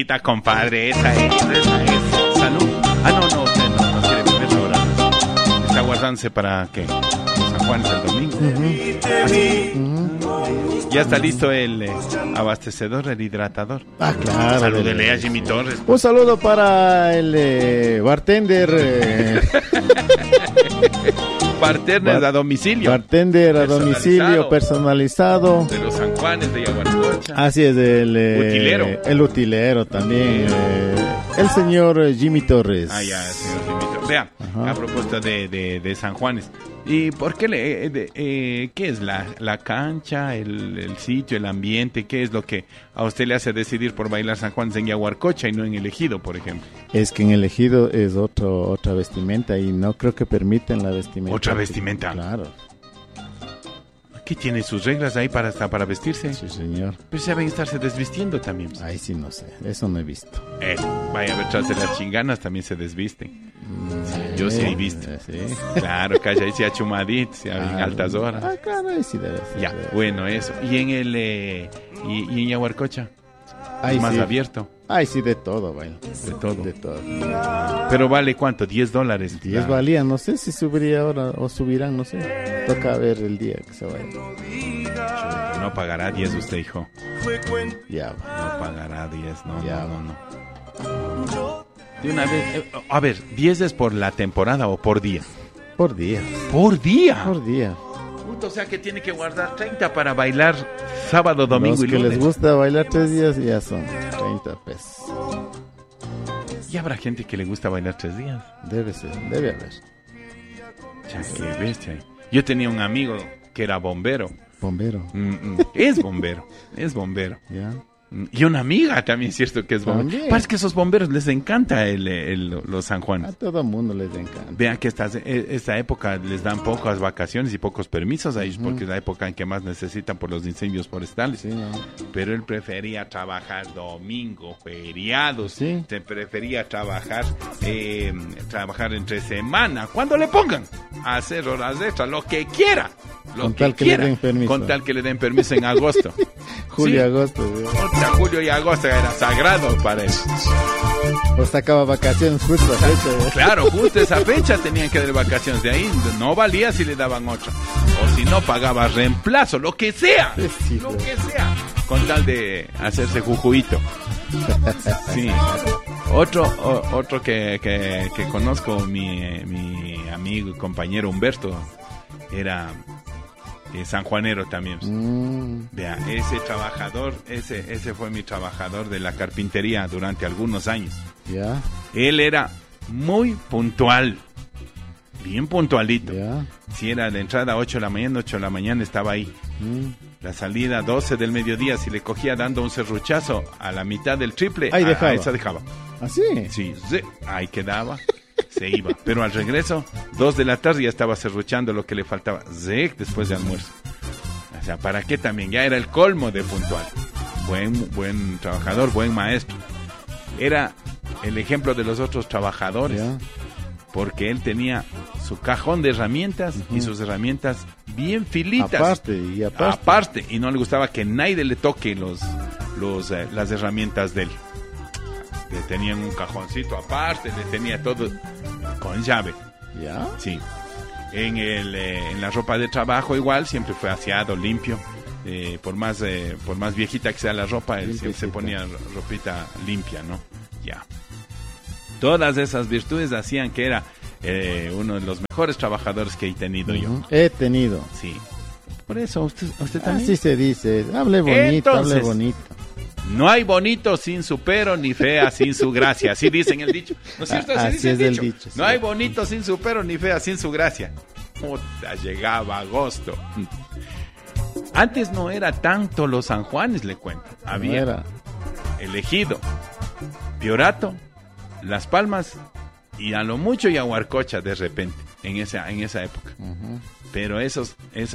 Compadre, esa es. Salud. No, usted no quiere beber ahora. Está guardándose para ¿qué? San Juan es el domingo. Ya está listo el abastecedor, el hidratador. Claro. Salúdele a Jimmy Torres. Un saludo para el bartender. Bartender a domicilio. Bartender a domicilio personalizado. De los San Juanes de Yaguarcocha. Así es, utilero. El utilero también. El señor Jimmy Torres. Ya, señor Jimmy Torres. Vea, a propósito de San Juanes. ¿Y por qué qué es la cancha, el sitio, el ambiente? ¿Qué es lo que a usted le hace decidir por bailar San Juan en Yaguarcocha y no en el Ejido, por ejemplo? Es que en el Ejido es otra vestimenta y no creo que permiten la vestimenta. ¿Otra vestimenta? Claro. ¿Qué tiene sus reglas ahí para vestirse? Sí, señor. Pero saben estarse desvistiendo también. Ay, sí, no sé. Eso no he visto. Vaya a ver, tras de las chinganas también se desvisten. Sí, yo sí he visto. Sí. Claro, calla, ahí se ha chumadito, en altas horas. Claro, ahí sí debe ser. Ya, bueno, eso. ¿Y en y en Yaguarcocha? Más abierto. Ay, sí, de todo, baila. De todo. Pero vale ¿cuánto? $10. 10 valía, no sé si subiría ahora o subirán, no sé. Toca ver el día que se vaya. No pagará 10 usted, hijo. Ya, no pagará 10, no. De una vez, a ver, ¿10 es por la temporada o por día? Por día. ¿Por día? Por día. O sea que tiene que guardar 30 para bailar sábado, domingo y lunes. Los que les gusta bailar 3 días ya son 30 pesos. ¿Y habrá gente que le gusta bailar 3 días? Debe ser, debe haber. Ya, qué bestia. Yo tenía un amigo que era bombero. ¿Bombero? Es bombero. ¿Ya? Y una amiga también es cierto que es bombero. Parece que a esos bomberos les encanta los San Juanes. A todo mundo les encanta. Vean que esta época les dan pocas vacaciones y pocos permisos a ellos, porque es la época en que más necesitan por los incendios forestales. Sí, no. Pero él prefería trabajar domingo, feriados. Sí. Prefería trabajar entre semana, cuando le pongan a hacer horas extras, lo que quiera. Con tal que le den permiso. Con tal que le den permiso en agosto. Julio, agosto. Julio y agosto era sagrado para él. O sacaba vacaciones justo a fecha. Claro, justo esa fecha tenían que dar vacaciones. De ahí no valía si le daban 8. O si no, pagaba reemplazo, lo que sea. Sí, lo que sea. Con tal de hacerse jujuito. Sí. Otro que conozco, mi amigo y compañero Humberto, era sanjuanero también. Vea, ese trabajador, ese fue mi trabajador de la carpintería durante algunos años. Ya. Él era muy puntual, bien puntualito. Ya. Si era la entrada 8 de la mañana estaba ahí. La salida 12 del mediodía, si le cogía dando un serruchazo a la mitad del triple, ahí dejaba. Esa dejaba. ¿Ah, sí? Sí, ahí quedaba. Se iba, pero al regreso 2 de la tarde ya estaba serruchando lo que le faltaba después de almuerzo. O sea, ¿para qué también? Ya era el colmo de puntual. Buen trabajador, buen maestro. Era el ejemplo de los otros trabajadores, ¿ya? Porque él tenía su cajón de herramientas y sus herramientas bien filitas. Aparte, y no le gustaba que nadie le toque las herramientas de él. Le tenían un cajoncito aparte, le tenía todo con llave. ¿Ya? Sí. En la ropa de trabajo igual, siempre fue aseado, limpio. Por más viejita que sea la ropa, él siempre se ponía ropita limpia, ¿no? Ya. Todas esas virtudes hacían que era uno de los mejores trabajadores que he tenido yo. He tenido. Sí. Por eso, usted también. Así se dice. Hable bonito, hable bonito. No hay bonito sin su pero, ni fea sin su gracia. Así dicen el dicho. ¿No es cierto? Así dice el dicho. No hay bonito sin su pero, ni fea sin su gracia. Puta, llegaba agosto. Antes no era tanto los San Juanes, le cuento. Había el Ejido, Piorato, Las Palmas y a lo mucho Yaguarcocha de repente, en esa época. Pero esas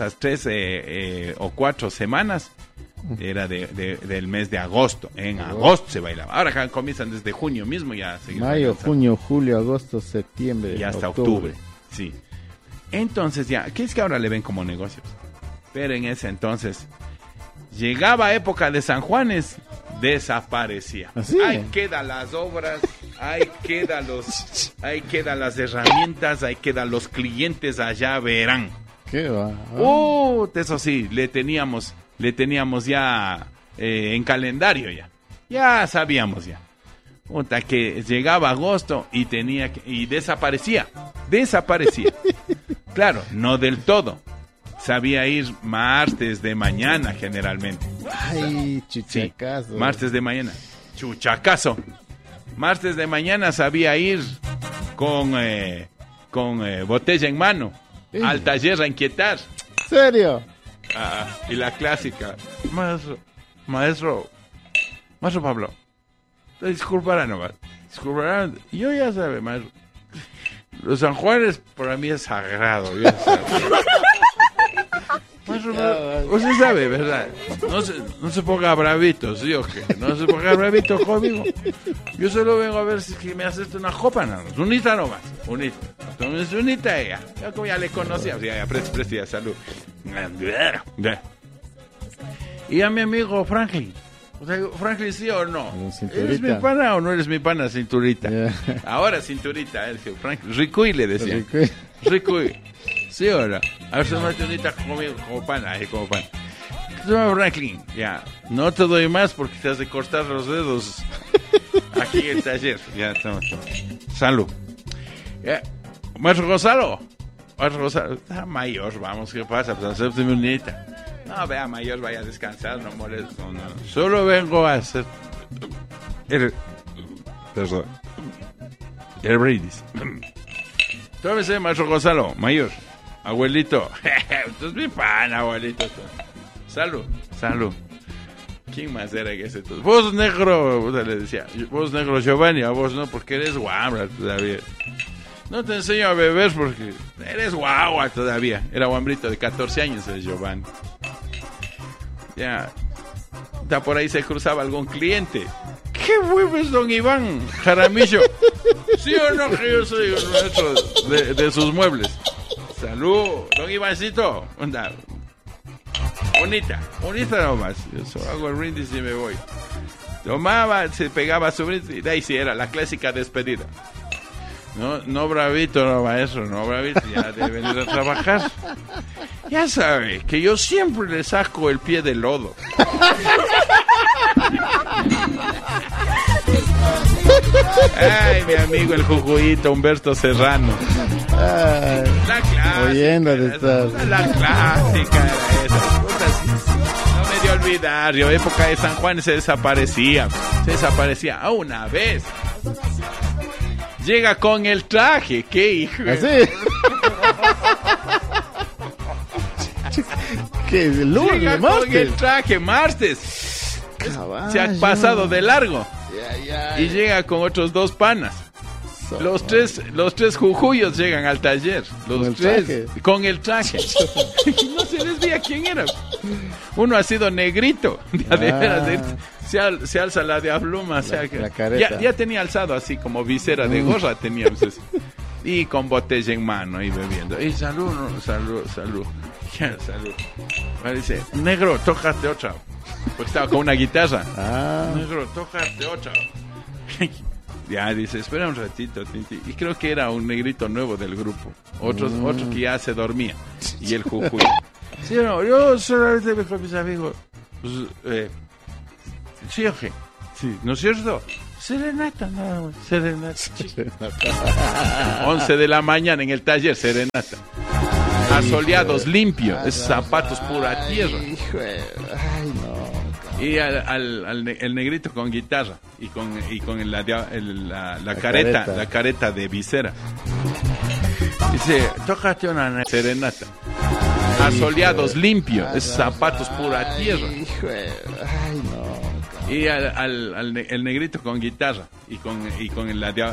3 o 4 semanas era del mes de agosto. En agosto se bailaba. Ahora comienzan desde junio mismo ya. Mayo, junio, julio, agosto, septiembre. Y hasta octubre. Sí. Entonces ya, ¿qué es que ahora le ven como negocios? Pero en ese entonces, llegaba época de San Juanes, desaparecía. ¿Así? Ahí quedan las obras, ahí quedan las herramientas, ahí quedan los clientes, allá verán. ¿Qué va? Eso sí, le teníamos ya en calendario ya. Ya sabíamos ya. Puta, que llegaba agosto y desaparecía. Claro, no del todo. Sabía ir martes de mañana generalmente. Ay, chuchacazo. Sí, martes de mañana. Chuchacazo. Martes de mañana sabía ir con botella en mano al taller a inquietar. ¿Serio? Y la clásica. Maestro Pablo. Disculparán nomás. Yo ya sabe, maestro. Los San Juanes para mí es sagrado. Ya sabe. Maestro, usted sabe, ¿verdad? No se ponga bravito, ¿sí o qué? No se ponga bravito conmigo. Yo solo vengo a ver si es que me haces una copa, nada más. Unita nomás. Unita ella. Ya como ya le conocía. Ya, presta, salud. Y a mi amigo Franklin. O sea, Franklin, ¿sí o no? ¿Eres mi pana o no eres mi pana, cinturita? Yeah. Ahora cinturita, Franklin. Ricuy le decía. Ricuy. ¿Sí o no? A ver si no te unita conmigo como pana. Franklin, ya. No te doy más porque te has de cortar los dedos aquí en el taller. Ya estamos. Salud. Maestro Gonzalo. Mayor, vamos, ¿qué pasa? Pues acépteme unita. No, vea, mayor, vaya a descansar, no moleste. No. Solo vengo a hacer el brindis. Tómese, maestro Gonzalo, mayor, abuelito. Esto es mi pan, abuelito. Salud. ¿Quién más era que ese? Vos negro, le decía. Vos negro Giovanni, a vos no, porque eres guambra todavía. No te enseño a beber porque eres guagua todavía. Era guambrito de 14 años el Giovanni. Ya por ahí se cruzaba algún cliente. ¿Qué huevos, don Iván Jaramillo? ¿Sí o no que yo soy el maestro de sus muebles? Salud, don Ivancito. Onda. Bonita nomás. Yo solo hago el brindis y me voy. Tomaba, se pegaba su brindis y de ahí sí era la clásica despedida. No bravito, no maestro, no bravito, ya debe venir a trabajar. Ya sabe que yo siempre le saco el pie del lodo. Ay, mi amigo el Jujuyito Humberto Serrano. Ay, la clásica. Oyendo de estar. La clásica esa. No me dio olvidar, yo época de San Juan se desaparecía una vez. Llega con el traje, qué hijo. ¿Así? ¿Qué? Llega con el traje, martes. Caballo. Se ha pasado de largo. Y llega con otros 2 panas. Los tres jujuyos llegan al taller. Los tres con el traje. No se les veía quién era. Uno ha sido negrito. De veras, se alza la diabluma. La careta. Ya tenía alzado así como visera de gorra teníamos eso. Y con botella en mano y bebiendo. Y salud. Ya, salud. Me dice, negro, tócate otra. Porque estaba con una guitarra. Negro, tócate otra. Ya dice, espera un ratito, Tinti. Y creo que era un negrito nuevo del grupo. Otro que ya se dormía. Y el jujuy. Sí, no, yo solamente me con mis amigos. Pues, sí, oje. Sí, ¿no es cierto? Serenata, nada más. Serenata. 11 de la mañana en el taller, serenata. Asoleados, limpios. Esos zapatos pura tierra. Ay, no. Y el negrito con guitarra y con la careta de visera. Dice, tócate una serenata. Asoleados, limpios, esos zapatos pura tierra. Ay, no. Y el negrito con guitarra y con la